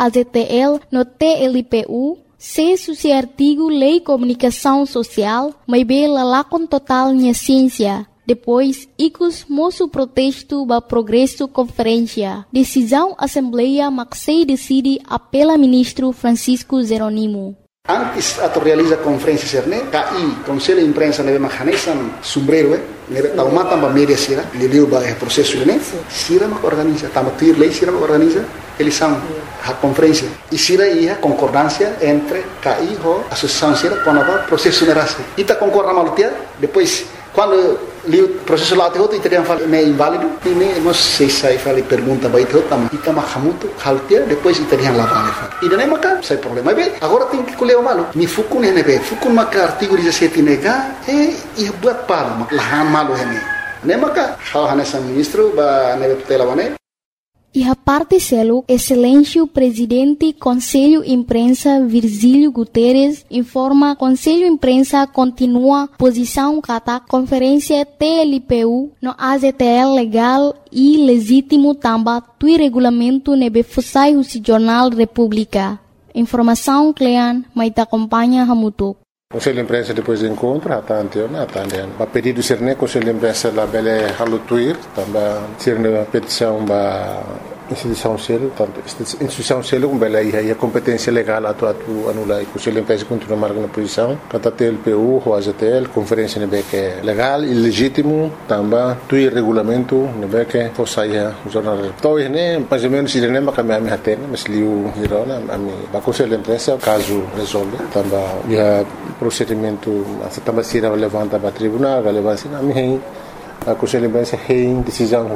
AZTL no TLPU, se suci artigo Lei Comunicação Social, mas bem lalakon totalnya ciência. Depois, icus moço protesto ba progresso conferência. Decisão Assembleia Maxei decide apela ministro Francisco Jeronimo. Antes ato realiza conferência serne, KI, Conselho de Imprensa neve mahanesan sombrero, neve taumatan ba media sira, leleu ba processo ne, sira mak organiza, tama tuir lei sira mak organiza, eleição, a conferência. E sira ia concordância entre KI e a associação sira quando o processo nerase. Ita concorda malutia, depois quando o processo lá te outro e teriam falado é inválido, e nem não sei se aí falei pergunta vai te outro, mas ita mahamuto haltia depois teriam lá vale. E daí maca sai problema. Mas agora tem que colher o malo. Mi fukun é nebe, fukun maca artigo 17 nega e buat palo, lahan malo hene. Nem maca hal hanesa ministro ba nebe tutela bane. E a parte selo, excelência presidente Conselho Imprensa Virgílio Guterres informa Conselho Imprensa continua posição kata conferência TLPU no AZTL legal e legítimo tamba tui regulamento nebe fusai o Jornal República. Informação Clean, mas te acompanha Hamutuk. Conselho de Imprensa depois do encontro, atante. A pedido ser ne Conselho de Imprensa la bele halutuir, também ser ne petição ba instituição selo, tanto instituição selo com bele aí a competência legal atu anula e Conselho de Imprensa continua marcando a posição, kata TLPU, o AZTL, conferência nebe que é legal e legítimo, também tuir regulamento nebe que fosse aí o jornal. Então ne mais ou menos ele nem macam a minha tena, mas liu hirona a mim, ba Conselho de Imprensa caso resolve, também já procedimento essa também se levanta para tribunal relevância na minha a Conselho de Imprensa tem decisão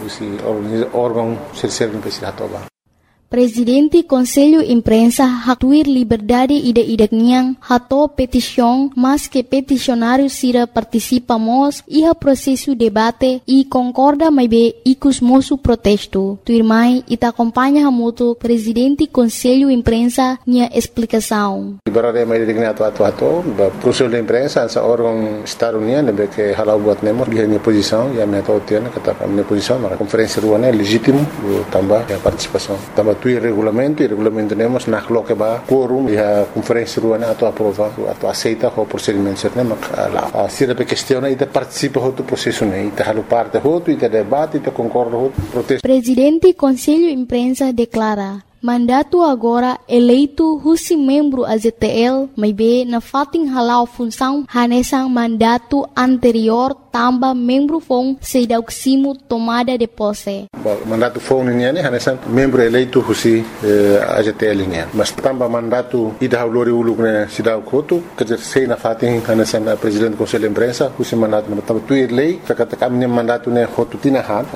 o órgão ser não precisa tomar. Presidente Conselho Imprensa hatuir liberdade ida-idakniang hato petição, mas que peticionário sira participamos e a processo debate e concorda mais bem icus moço protesto. Tuirmai ita acompanha hamuto Presidente Conselho Imprensa nia explicação. Liberdade mais dignato atu Conselho de Imprensa essa órgão estado-união nebe que halau buat nemo dia minha posição e a minha totiana kata a minha posição na conferência ruana é legítimo também a participação também e regulamento temos na que ba quorum e a conferência ruana atu aprova atu aceita o procedimento certo mas lá se a questão e participa do processo né e halu parte outro e debate e concorda outro protesto. Presidente Conselho Imprensa declara mandato agora eleito husi membro AZTL, mas bem na fating halau função hanesang mandato anterior tamba membro fong sedauksimo tomada de posse. Mandato fong niya hanesang membro eleito husi AZTL niya. Mas tamba mandato ida haulori uluk na sedaukoto kerja sei na fating hanesang presidente Conselho de Imprensa husi mandato na tamba tuir lei kata kami mandato ne hotu tinahan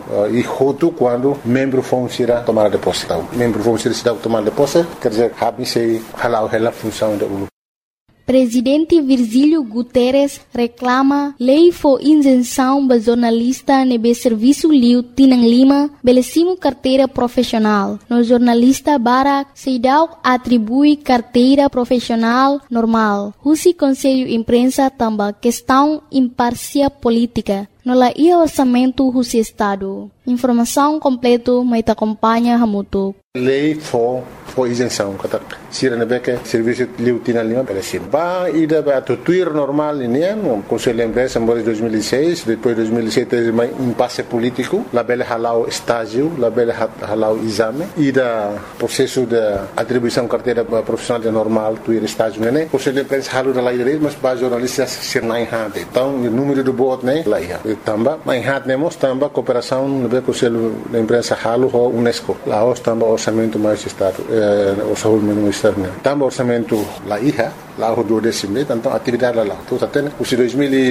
e hotu quando membro fong sira tomada de posse. Membro vão ser cidade tomar de posse, quer dizer, habis sei halau hela função da ULU. Presidente Virgílio Guterres reclama lei for isenção ba jornalista nebe serviço liu Tinang Lima belecimo carteira profissional. No jornalista Barak Seidau atribui carteira profissional normal. Husi Conselho Imprensa tamba questão imparcial política. No la ia orçamento husi Estado. Informação completo mas te acompanha Hamutuk. Lei for isenção, kata sira nebeke serviço liu Tinang Lima belecimo. Ba ida ba tuir normal ini no Conselho de Imprensa em 2006, depois 2007 mais impasse político, la bela halau estágio, la bela halau exame, ida processo de atribuição carteira profissional de normal, tuir estágio né. Conselho de Imprensa halu da lei mas ba jornalistas ser na enhante. Então o número do bot né, lá ia. Tamba, mas enhante nemos tamba cooperação no Conselho de Imprensa halu ho UNESCO. Lá os tamba orçamento mais estado, orçamento externo. Tamba orçamento lá ia. Lá o 12 então atividade lá tudo até né os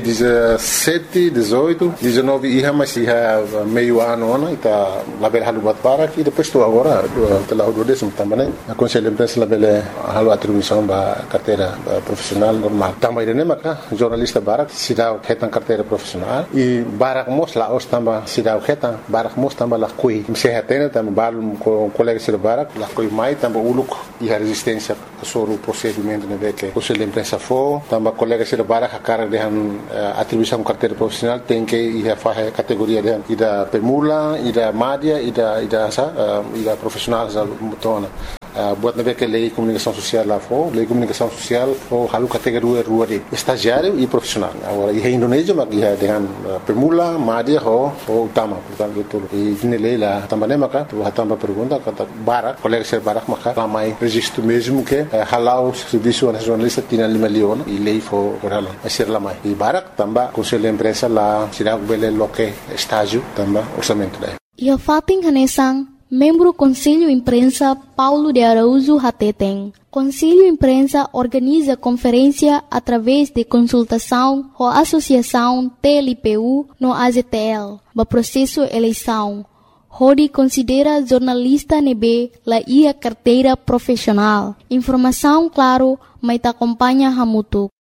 2017 18 19 ia mas ia meio ano né tá lá bel halu para e depois estou agora lá o 12 também né a Conselho de Imprensa lá bel halu atribuição ba carteira profissional normal também né maca jornalista barak se dá o retan carteira profissional e barak mos lá os também se dá o retan barak mos também lá coi se retena também balu com colegas de barak lá coi mai também uluk e a resistência sobre o procedimento né que Conselho de Imprensa for, também colegas de Barak a cara de atribuição carteira profissional tem que ir a fazer categoria de da pemula, da média, da profissional da mutona. buat nebe que lei comunicação social lá for, lei comunicação social for halu categoria rua de estagiário e profissional. Agora em Indonésia mak ia dengan pemula, media ho utama, portanto itu. E ini lei lá também maka tu hatamba pergunta kata barak, colega ser barak maka ramai registro mesmo que halau serviço nacionalista tinha 5 milhões e lei for halau. Asir lamai. E barak tamba conselho de empresa lá sirag bele loke estágio tamba orçamento daí. E a Fating Hanesang, membro Conselho Imprensa Paulo de Araújo Hateteng. Conselho Imprensa organiza conferência através de consultação com a Associação TLPU no AZTL, no processo eleição. Rodi considera jornalista nebe la ia carteira profissional. Informação claro, mas acompanha Hamutuk.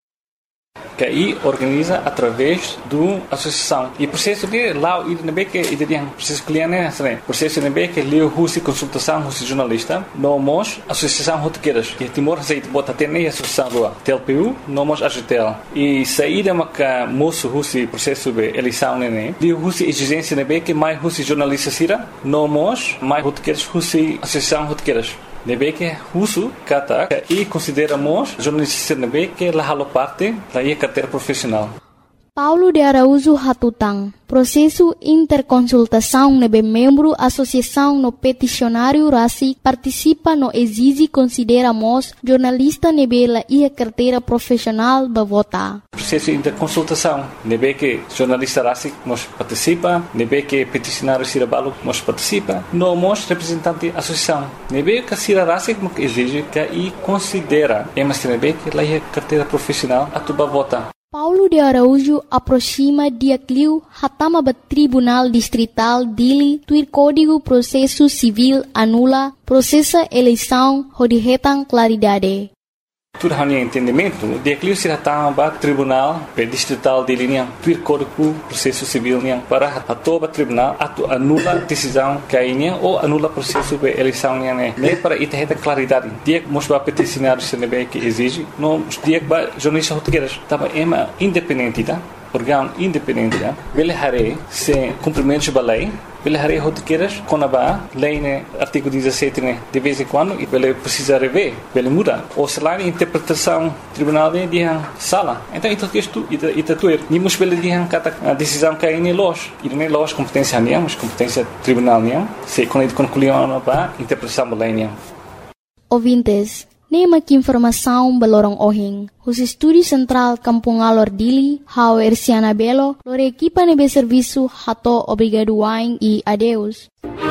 Que aí organiza através do associação e processo de lá o IDNB que ideia processo cliente né processo IDNB que leu husi consultação husi jornalista nomos associação rotequeiras que Timor aceita bota ter nem associação do TLPU nomos AGTL e saída maca moço husi processo de eleição né leu husi exigência IDNB que mais husi jornalista sira nomos mais rotequeiras husi associação rotequeiras nebe que uso kata e consideramos jornalista nebe que la halo parte da carteira profissional. Paulo de Araújo Hatutang, processo interconsultação nebe membro associação no peticionário RASI participa no exige consideramos jornalista nebe la ia carteira profissional ba vota. Processo interconsultação nebe que jornalista RASI nos participa, nebe que peticionário Sirabalo nos participa, nomos representante associação nebe que Sira RASI que exige que e considera mas nebe que la ia carteira profissional atuba vota. Paulo de Araújo aproxima dia cliu hatama ba Tribunal Distrital Dili tuir Código Processo Civil anula processa eleição hodihetang claridade. Tudo hanya entendimento, dia cliu se hatama ba Tribunal Distrital Dili niang tuir Código Processo Civil niang para hatoba tribunal atu anula decisão kainya ou anula processo de eleição niang ne para itaheta claridade. Dia mosba peticionário CNB que exige, no dia ba jornalista rotequeiras tava ema independente tá? Órgão independente tá? Vele hare se cumprimentos da lei, vele hare rotequeiras com a lei né artigo 17 né de vez em quando e vele precisa rever, vele muda ou se lá interpretação tribunal de dia sala. Então isso que isto tuer ni mos vele dia kata a decisão que aí los e nem los competência niam, mas competência tribunal niam, se quando concluiu a interpretação da lei niam. Ouvintes, nema que informação belorong ohing. Os Estúdio Central Kampung Alor Dili, Hau Ersiana Belo, lore equipa nebe serviço hato obrigado wain e adeus.